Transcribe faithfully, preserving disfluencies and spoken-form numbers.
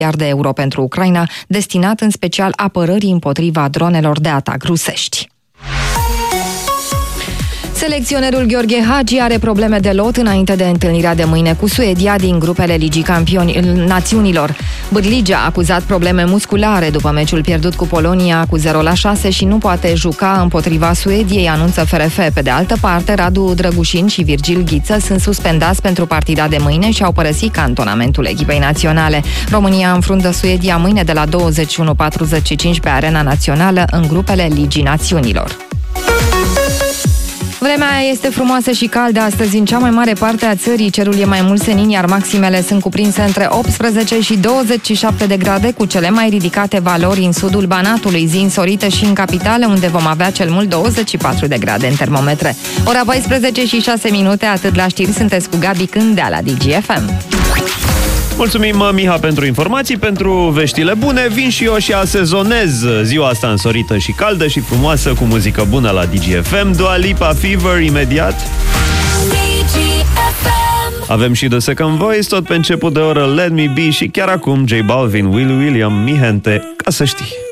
de euro pentru Ucraina, destinat în special apărării împotriva dronelor de atac rusești. Selecționerul Gheorghe Hagi are probleme de lot înainte de întâlnirea de mâine cu Suedia din grupele Ligii Campioni Națiunilor. Bârligea a acuzat probleme musculare după meciul pierdut cu Polonia cu zero la șase și nu poate juca împotriva Suediei, anunță F R F. Pe de altă parte, Radu Drăgușin și Virgil Ghiță sunt suspendați pentru partida de mâine și au părăsit cantonamentul echipei naționale. România înfruntă Suedia mâine de la douăzeci și unu patruzeci și cinci pe Arena Națională în grupele Ligii Națiunilor. Vremea este frumoasă și caldă astăzi în cea mai mare parte a țării. Cerul e mai mult senin, iar maximele sunt cuprinse între optsprezece și douăzeci și șapte de grade, cu cele mai ridicate valori în sudul Banatului, zi însorită și în capitală, unde vom avea cel mult douăzeci și patru de grade în termometre. Ora paisprezece și șase minute, atât la știri, sunteți cu Gabi Cândea la D G F M. Mulțumim, Miha, pentru informații, pentru veștile bune. Vin și eu și asezonez ziua asta însorită și caldă și frumoasă cu muzică bună la D G F M. Dua Lipa, Fever, imediat. Avem și The Second Voice, tot pe început de oră Let Me Be și chiar acum J Balvin, Will William, Mi Gente, ca să știi.